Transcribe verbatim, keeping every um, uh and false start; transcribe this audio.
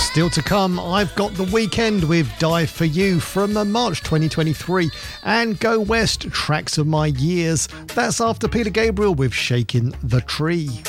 Still to come, I've got The Weekend with Die For You from March twenty twenty-three, and Go West, Tracks of My Years. That's after Peter Gabriel with Shaking the Tree.